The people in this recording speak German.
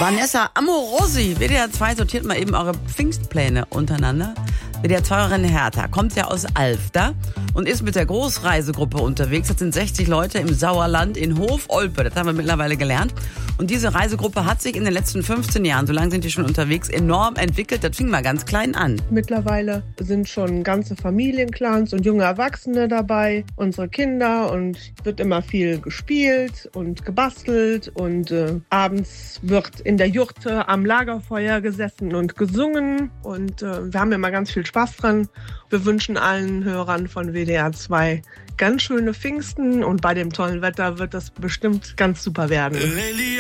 Vanessa Amorosi, WDR 2 sortiert mal eben eure Pfingstpläne untereinander. WDR 2-Hörerin Hertha kommt ja aus Alfter und ist mit der Großreisegruppe unterwegs. Das sind 60 Leute im Sauerland in Hof-Olpe. Das haben wir mittlerweile gelernt. Und diese Reisegruppe hat sich in den letzten 15 Jahren, so lange sind die schon unterwegs, enorm entwickelt. Das fing mal ganz klein an. Mittlerweile sind schon ganze Familienclans und junge Erwachsene dabei, unsere Kinder, und wird immer viel gespielt und gebastelt und abends wird in der Jurte am Lagerfeuer gesessen und gesungen und wir haben immer ganz viel Spaß dran. Wir wünschen allen Hörern von WDR 2 ganz schöne Pfingsten und bei dem tollen Wetter wird das bestimmt ganz super werden.